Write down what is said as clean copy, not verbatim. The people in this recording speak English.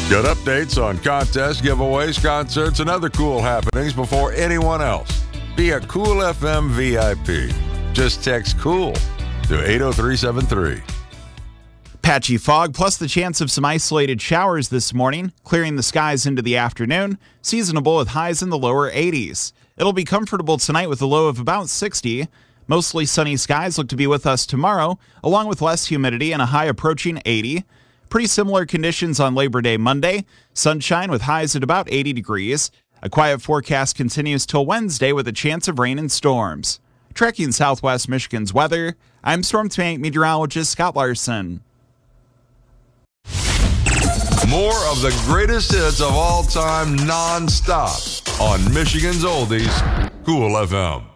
Get updates on contests, giveaways, concerts, and other cool happenings before anyone else. Be a Cool FM VIP. Just text COOL to 80373. Patchy fog plus the chance of some isolated showers this morning, clearing the skies into the afternoon, seasonable with highs in the lower 80s. It'll be comfortable tonight with a low of about 60. Mostly sunny skies look to be with us tomorrow, along with less humidity and a high approaching 80. Pretty similar conditions on Labor Day Monday. Sunshine with highs at about 80 degrees. A quiet forecast continues till Wednesday with a chance of rain and storms. Tracking Southwest Michigan's weather, I'm Storm Team 8 meteorologist Scott Larson. More of the greatest hits of all time non-stop on Michigan's Oldies, Cool FM.